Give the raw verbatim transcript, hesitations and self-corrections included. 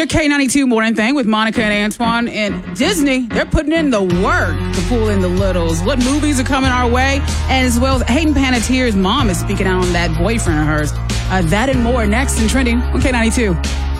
Your K ninety-two Morning Thing with Monica and Antoine. And Disney, they're putting in the work to pull in the littles. What movies are coming our way? And as well as Hayden Panettiere's mom is speaking out on that boyfriend of hers. Uh, that and more next in Trending on K ninety-two.